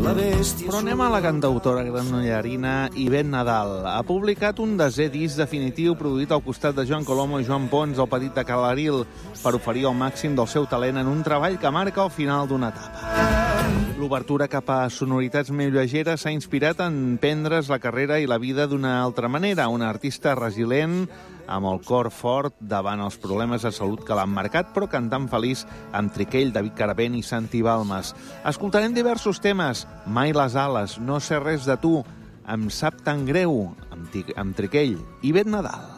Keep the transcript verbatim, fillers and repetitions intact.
la bèstia... Però anem a la cantautora granollerina Ivette Nadal. Ha publicat un desè disc definitiu produït al costat de Joan Colomo i Joan Pons, el petit de Calaril, per oferir el màxim del seu talent en un treball que marca el final d'una etapa. L'obertura cap a sonoritats més llegeres s'ha inspirat en prendre's la carrera i la vida d'una altra manera. Una artista resilient, amb el cor fort davant els problemes de salut que l'han marcat, però cantant feliç amb Triquell, David Caravent i Santi Balmes. Escoltarem diversos temes. Mai les ales, No sé res de tu, Em sap tan greu, amb, amb Triquell, Ivette Nadal.